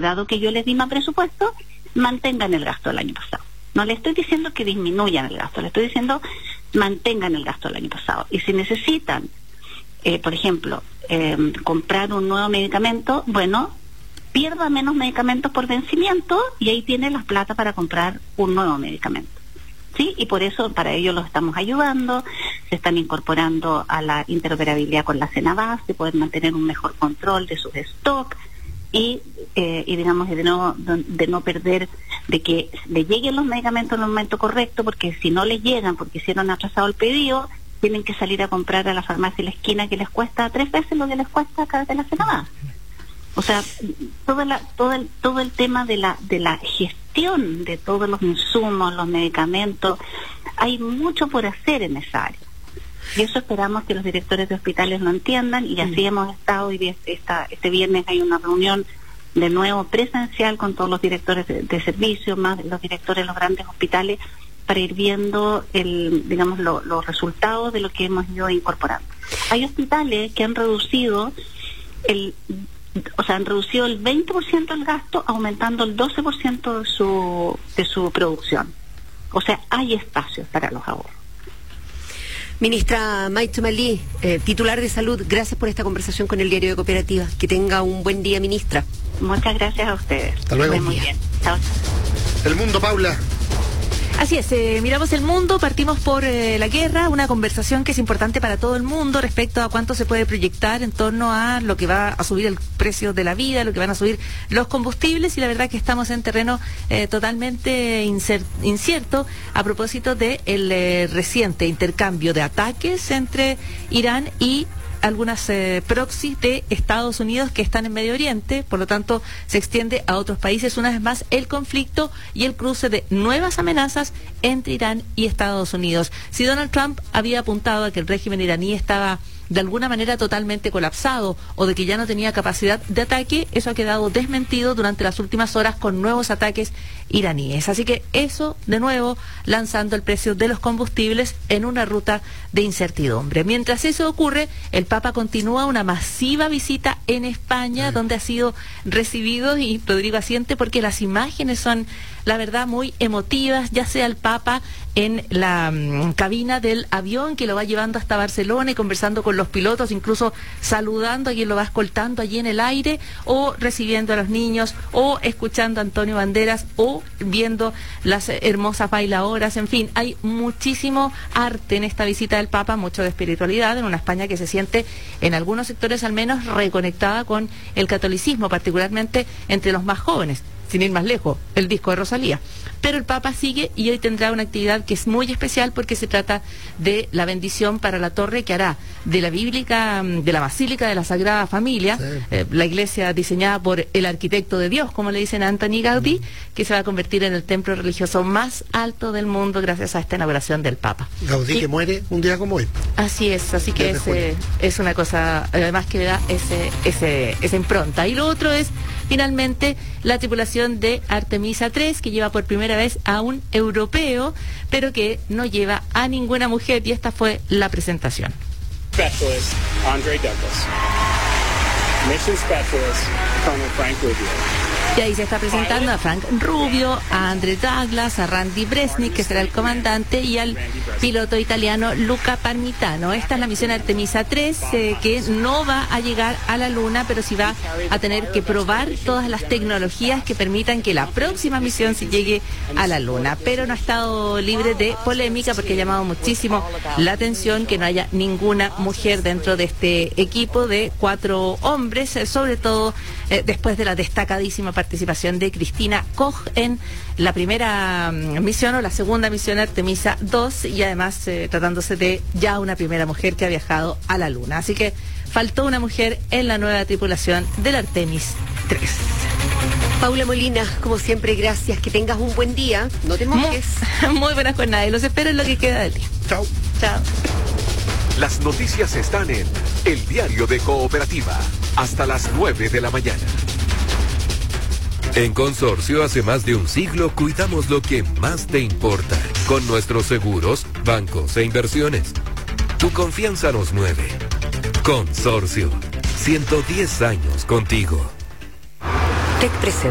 dado que yo les di más presupuesto, mantengan el gasto del año pasado. No le estoy diciendo que disminuyan el gasto, le estoy diciendo mantengan el gasto del año pasado. Y si necesitan, por ejemplo, comprar un nuevo medicamento, bueno, pierda menos medicamentos por vencimiento y ahí tiene la plata para comprar un nuevo medicamento. ¿Sí? Y por eso, para ello los estamos ayudando, se están incorporando a la interoperabilidad con la Senabas, de poder mantener un mejor control de sus stocks y digamos, de no perder, de que le lleguen los medicamentos en el momento correcto, porque si no les llegan, porque hicieron atrasado el pedido, tienen que salir a comprar a la farmacia de la esquina, que les cuesta 3 veces lo que les cuesta acá de la Senabas. O sea, todo el tema de la gestión de todos los insumos, los medicamentos, hay mucho por hacer en esa área. Y eso esperamos que los directores de hospitales lo entiendan, y así hemos estado, y este viernes hay una reunión de nuevo presencial con todos los directores de servicios, más los directores de los grandes hospitales, para ir viendo los resultados de lo que hemos ido incorporando. Hay hospitales que han reducido el 20% del gasto, aumentando el 12% de su producción. O sea, hay espacios para los ahorros. Ministra Maite Malí, titular de Salud, gracias por esta conversación con el Diario de Cooperativa. Que tenga un buen día, ministra. Muchas gracias a ustedes. Hasta luego. Muy bien. Chao. El mundo, Paula. Así es, miramos el mundo, partimos por la guerra, una conversación que es importante para todo el mundo respecto a cuánto se puede proyectar en torno a lo que va a subir el precio de la vida, lo que van a subir los combustibles, y la verdad que estamos en terreno totalmente incierto a propósito del reciente intercambio de ataques entre Irán y algunas proxies de Estados Unidos que están en Medio Oriente, por lo tanto se extiende a otros países una vez más el conflicto y el cruce de nuevas amenazas entre Irán y Estados Unidos. Si Donald Trump había apuntado a que el régimen iraní estaba de alguna manera totalmente colapsado o de que ya no tenía capacidad de ataque, eso ha quedado desmentido durante las últimas horas con nuevos ataques iraníes. Así que eso, de nuevo, lanzando el precio de los combustibles en una ruta de incertidumbre. Mientras eso ocurre, el Papa continúa una masiva visita en España, donde ha sido recibido, y Rodrigo asiente, porque las imágenes son, la verdad, muy emotivas, ya sea el Papa en la cabina del avión que lo va llevando hasta Barcelona y conversando con los pilotos, incluso saludando a quien lo va escoltando allí en el aire, o recibiendo a los niños, o escuchando a Antonio Banderas, o viendo las hermosas bailadoras. En fin, hay muchísimo arte en esta visita del Papa, mucho de espiritualidad, en una España que se siente, en algunos sectores al menos, reconectada con el catolicismo, particularmente entre los más jóvenes. Sin ir más lejos, el disco de Rosalía. Pero el Papa sigue, y hoy tendrá una actividad que es muy especial, porque se trata de la bendición para la torre que hará de la Basílica de la Sagrada Familia, la iglesia diseñada por el arquitecto de Dios, como le dicen a Antoni Gaudí, que se va a convertir en el templo religioso más alto del mundo gracias a esta inauguración del Papa. Gaudí, que muere un día como hoy. Así es, así que es una cosa, además, que da esa impronta. Y lo otro es, finalmente, la tripulación de Artemisa 3, que lleva por primera vez a un europeo, pero que no lleva a ninguna mujer, y esta fue la presentación. Specialist Andre Douglas. Mission Specialist Colonel Frank Rubio. Y ahí se está presentando a Frank Rubio, a Andre Douglas, a Randy Bresnik, que será el comandante, y al piloto italiano Luca Parmitano. Esta es la misión Artemisa 3, que no va a llegar a la Luna, pero sí va a tener que probar todas las tecnologías que permitan que la próxima misión sí llegue a la Luna. Pero no ha estado libre de polémica, porque ha llamado muchísimo la atención que no haya ninguna mujer dentro de este equipo de 4 hombres, sobre todo después de la destacadísima participación de Cristina Koch en la primera misión, o la segunda misión Artemisa 2, y además tratándose de ya una primera mujer que ha viajado a la Luna. Así que faltó una mujer en la nueva tripulación del Artemis 3. Paula Molina, como siempre, gracias. Que tengas un buen día. No te mojes. Muy buena jornada, y los espero en lo que queda del día. Chao. Chao. Las noticias están en El Diario de Cooperativa, hasta las 9 de la mañana. En Consorcio, hace más de un siglo, cuidamos lo que más te importa, con nuestros seguros, bancos e inversiones. Tu confianza nos mueve. Consorcio, 110 años contigo. Tech presenta.